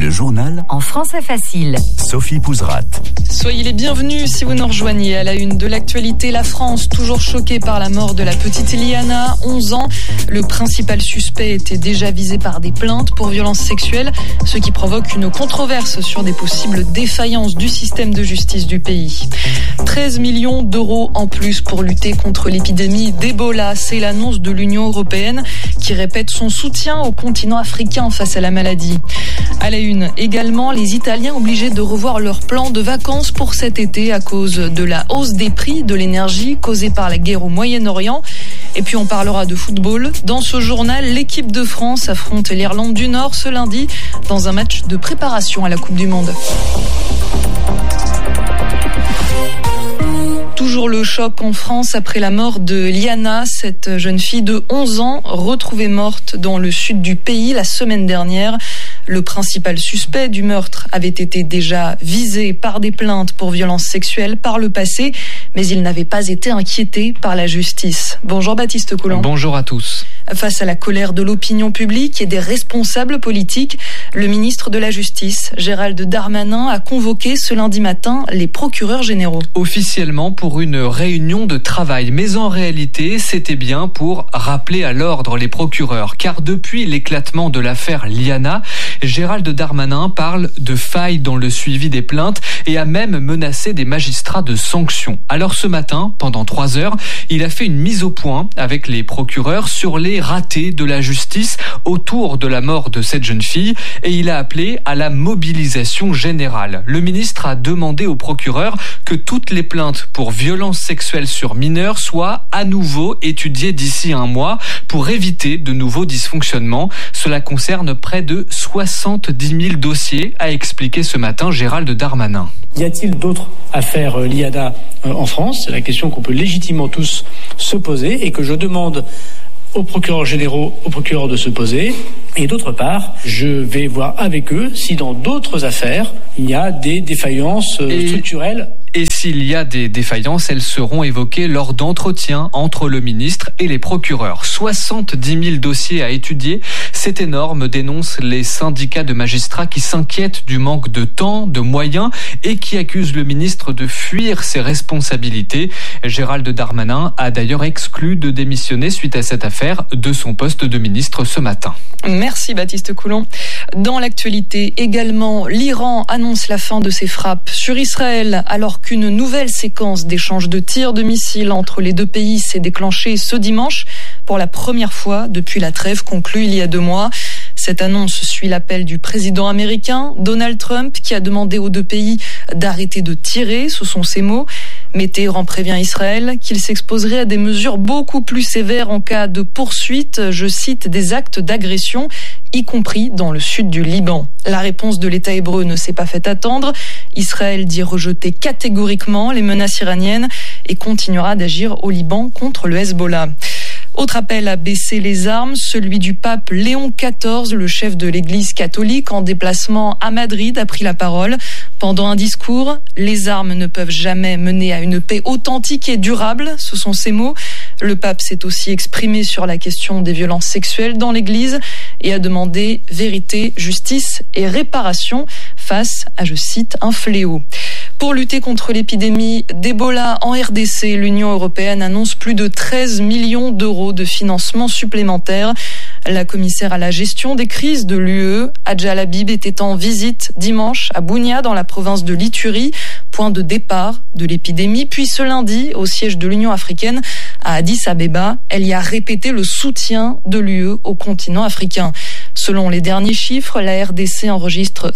Le journal en français facile. Sophie Pouzrat. Soyez les bienvenus si vous nous rejoignez. À la une de l'actualité, la France, toujours choquée par la mort de la petite Liana, 11 ans. Le principal suspect était déjà visé par des plaintes pour violences sexuelles, ce qui provoque une controverse sur des possibles défaillances du système de justice du pays. 13 millions d'euros en plus pour lutter contre l'épidémie d'Ebola. C'est l'annonce de l'Union européenne qui répète son soutien au continent africain face à la maladie. À la une également, les Italiens obligés de revoir leur plan de vacances pour cet été à cause de la hausse des prix de l'énergie causée par la guerre au Moyen-Orient. Et puis on parlera de football. Dans ce journal, l'équipe de France affronte l'Irlande du Nord ce lundi dans un match de préparation à la Coupe du Monde. Toujours le choc en France après la mort de Liana, cette jeune fille de 11 ans retrouvée morte dans le sud du pays la semaine dernière. Le principal suspect du meurtre avait été déjà visé par des plaintes pour violences sexuelles par le passé, mais il n'avait pas été inquiété par la justice. Bonjour Baptiste Coulon. Bonjour à tous. Face à la colère de l'opinion publique et des responsables politiques, le ministre de la Justice, Gérald Darmanin, a convoqué ce lundi matin les procureurs généraux. Officiellement pour une réunion de travail, mais en réalité, c'était bien pour rappeler à l'ordre les procureurs. Car depuis l'éclatement de l'affaire Liana, Gérald Darmanin parle de failles dans le suivi des plaintes et a même menacé des magistrats de sanctions. Alors ce matin, pendant 3 heures, il a fait une mise au point avec les procureurs sur les ratés de la justice autour de la mort de cette jeune fille et il a appelé à la mobilisation générale. Le ministre a demandé aux procureurs que toutes les plaintes pour violences sexuelles sur mineurs soient à nouveau étudiées d'ici 1 mois pour éviter de nouveaux dysfonctionnements. Cela concerne près de 70 000 dossiers, a expliqué ce matin Gérald Darmanin. Y a-t-il d'autres affaires Liana en France ? C'est la question qu'on peut légitimement tous se poser et que je demande aux procureurs généraux, aux procureurs de se poser. Et d'autre part, je vais voir avec eux si dans d'autres affaires, il y a des défaillances structurelles. Et s'il y a des défaillances, elles seront évoquées lors d'entretiens entre le ministre et les procureurs. 70 000 dossiers à étudier, c'est énorme, dénoncent les syndicats de magistrats qui s'inquiètent du manque de temps, de moyens et qui accusent le ministre de fuir ses responsabilités. Gérald Darmanin a d'ailleurs exclu de démissionner suite à cette affaire de son poste de ministre ce matin. Merci Baptiste Coulon. Dans l'actualité également, l'Iran annonce la fin de ses frappes sur Israël alors qu'une nouvelle séquence d'échanges de tirs de missiles entre les deux pays s'est déclenchée ce dimanche pour la première fois depuis la trêve conclue il y a 2 mois. Cette annonce suit l'appel du président américain Donald Trump qui a demandé aux deux pays d'arrêter de tirer, ce sont ses mots. Mais Téhéran prévient Israël qu'il s'exposerait à des mesures beaucoup plus sévères en cas de poursuite, je cite, des actes d'agression, y compris dans le sud du Liban. La réponse de l'État hébreu ne s'est pas fait attendre. Israël dit rejeter catégoriquement les menaces iraniennes et continuera d'agir au Liban contre le Hezbollah. Autre appel à baisser les armes, celui du pape Léon XIV, le chef de l'Église catholique en déplacement à Madrid, a pris la parole. Pendant un discours, les armes ne peuvent jamais mener à une paix authentique et durable, ce sont ses mots. Le pape s'est aussi exprimé sur la question des violences sexuelles dans l'Église et a demandé vérité, justice et réparation face à, je cite, un fléau. Pour lutter contre l'épidémie d'Ebola en RDC, l'Union européenne annonce plus de 13 millions d'euros de financement supplémentaire. La commissaire à la gestion des crises de l'UE, Adja Labib, était en visite dimanche à Bunia dans la province de l'Ituri, point de départ de l'épidémie. Puis ce lundi, au siège de l'Union africaine à Addis Abeba, elle y a répété le soutien de l'UE au continent africain. Selon les derniers chiffres, la RDC enregistre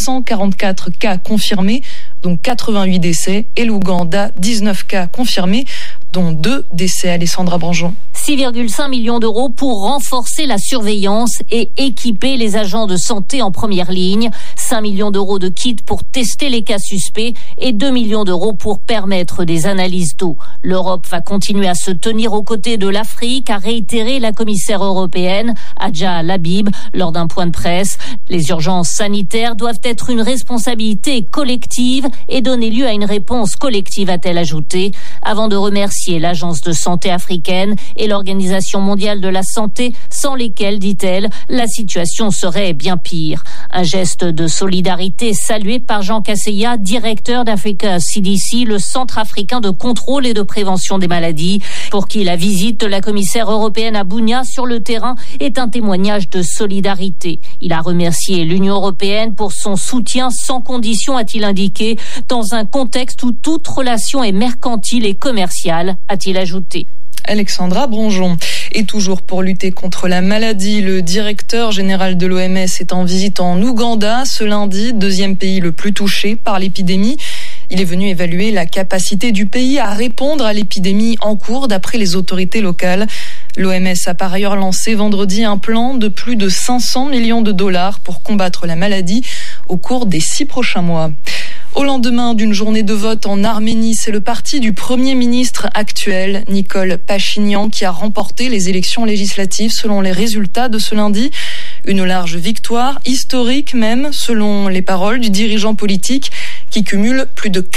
544 cas confirmés, dont 88 décès, et l'Ouganda, 19 cas confirmés, dont 2 décès. Alessandra Branjon. 6,5 millions d'euros pour renforcer la surveillance et équiper les agents de santé en première ligne. 5 millions d'euros de kits pour tester les cas suspects et 2 millions d'euros pour permettre des analyses d'eau. L'Europe va continuer à se tenir aux côtés de l'Afrique, a réitéré la commissaire européenne Adja Labib lors d'un point de presse. Les urgences sanitaires doivent être une responsabilité collective et donner lieu à une réponse collective, a-t-elle ajouté, avant de remercier l'Agence de santé africaine et l'Organisation mondiale de la santé, sans lesquelles, dit-elle, la situation serait bien pire. Un geste de solidarité salué par Jean Casseya, directeur d'Africa CDC, le Centre africain de contrôle et de prévention des maladies, pour qui la visite de la commissaire européenne à Bunia sur le terrain est un témoignage de solidarité. Il a remercié l'Union européenne pour son soutien sans condition, a-t-il indiqué, dans un contexte où toute relation est mercantile et commerciale, a-t-il ajouté. Alexandra Bronjon. Et toujours pour lutter contre la maladie, le directeur général de l'OMS est en visite en Ouganda ce lundi, deuxième pays le plus touché par l'épidémie. Il est venu évaluer la capacité du pays à répondre à l'épidémie en cours d'après les autorités locales. L'OMS a par ailleurs lancé vendredi un plan de plus de 500 millions de dollars pour combattre la maladie au cours des 6 prochains mois. Au lendemain d'une journée de vote en Arménie, c'est le parti du Premier ministre actuel, Nikol Pachinian, qui a remporté les élections législatives selon les résultats de ce lundi. Une large victoire, historique même, selon les paroles du dirigeant politique, qui cumule plus de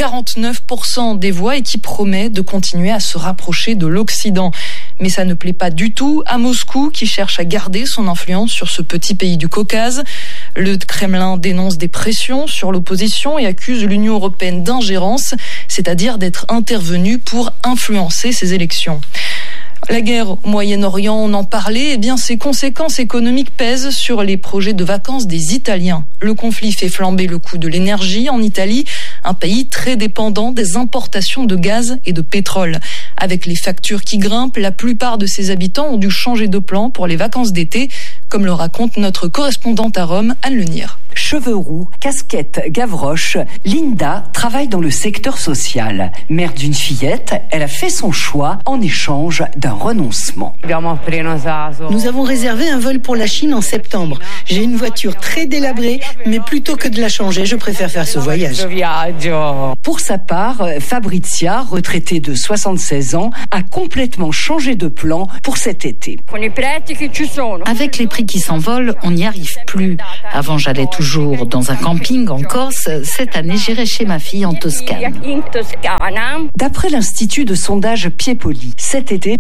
49% des voix et qui promet de continuer à se rapprocher de l'Occident. Mais ça ne plaît pas du tout à Moscou, qui cherche à garder son influence sur ce petit pays du Caucase. Le Kremlin dénonce des pressions sur l'opposition et accuse l'Union européenne d'ingérence, c'est-à-dire d'être intervenue pour influencer ces élections. La guerre au Moyen-Orient, on en parlait, ses conséquences économiques pèsent sur les projets de vacances des Italiens. Le conflit fait flamber le coût de l'énergie en Italie, un pays très dépendant des importations de gaz et de pétrole. Avec les factures qui grimpent, la plupart de ses habitants ont dû changer de plan pour les vacances d'été, comme le raconte notre correspondante à Rome, Anne Lenire. Cheveux roux, casquette, gavroche, Linda travaille dans le secteur social. Mère d'une fillette, elle a fait son choix en échange d'un renoncement. Nous avons réservé un vol pour la Chine en septembre. J'ai une voiture très délabrée, mais plutôt que de la changer, je préfère faire ce voyage. Pour sa part, Fabrizia, retraitée de 76 ans, a complètement changé de plan pour cet été. Avec les prix qui s'envolent, on n'y arrive plus. Avant, j'allais toujours dans un camping en Corse. Cette année, j'irai chez ma fille en Toscane. D'après l'Institut de sondage Piepoli, cet été,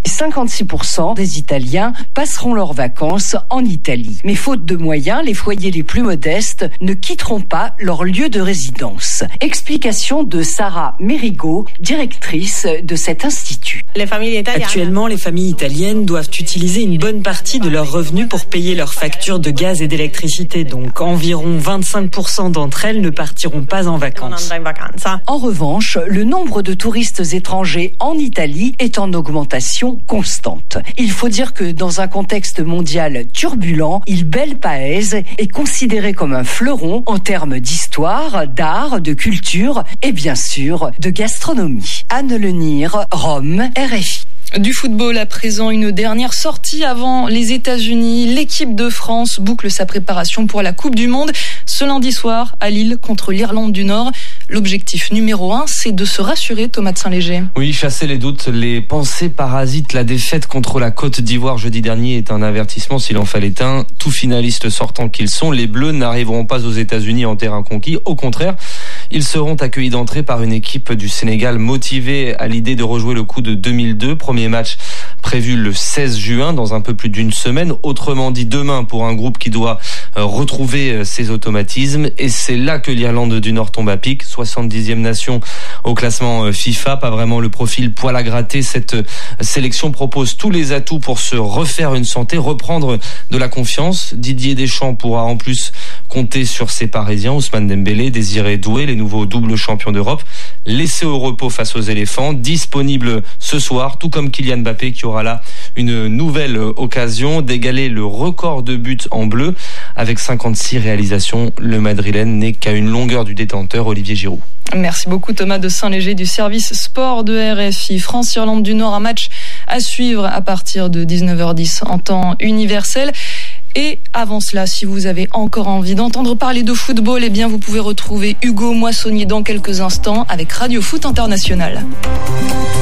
56% des Italiens passeront leurs vacances en Italie. Mais faute de moyens, les foyers les plus modestes ne quitteront pas leur lieu de résidence. Explication de Sarah Merigo, directrice de cet institut. Actuellement, les familles italiennes doivent utiliser une bonne partie de leurs revenus pour payer leurs factures de gaz et d'électricité. Donc environ 25% d'entre elles ne partiront pas en vacances. En revanche, le nombre de touristes étrangers en Italie est en augmentation constante. Il faut dire que dans un contexte mondial turbulent, il Bel Paese est considéré comme un fleuron en termes d'histoire, d'art, de culture et bien sûr de gastronomie. Anne Lenire, Rome, RFI. Du football à présent, une dernière sortie avant les États-Unis. L'équipe de France boucle sa préparation pour la Coupe du Monde ce lundi soir à Lille contre l'Irlande du Nord. L'objectif numéro 1, c'est de se rassurer, Thomas de Saint-Léger. Oui, chasser les doutes, les pensées parasites. La défaite contre la Côte d'Ivoire jeudi dernier est un avertissement s'il en fallait un. Tout finaliste sortant qu'ils sont, les Bleus n'arriveront pas aux États-Unis en terrain conquis. Au contraire, ils seront accueillis d'entrée par une équipe du Sénégal motivée à l'idée de rejouer le coup de 2002. Premier match prévu le 16 juin, dans un peu plus d'une semaine. Autrement dit, demain pour un groupe qui doit retrouver ses automatismes. Et c'est là que l'Irlande du Nord tombe à pic. 70e nation au classement FIFA. Pas vraiment le profil poil à gratter. Cette sélection propose tous les atouts pour se refaire une santé, reprendre de la confiance. Didier Deschamps pourra en plus compter sur ses Parisiens, Ousmane Dembélé, Désiré Doué, les nouveaux doubles champions d'Europe, laissés au repos face aux éléphants, disponibles ce soir, tout comme Kylian Mbappé qui aura là une nouvelle occasion d'égaler le record de buts en bleu. Avec 56 réalisations, le Madrilène n'est qu'à une longueur du détenteur Olivier Giroud. Merci beaucoup Thomas de Saint-Léger du service sport de RFI. France-Irlande du Nord, un match à suivre à partir de 19h10 en temps universel. Et avant cela, si vous avez encore envie d'entendre parler de football, eh bien vous pouvez retrouver Hugo Moissonnier dans quelques instants avec Radio Foot International.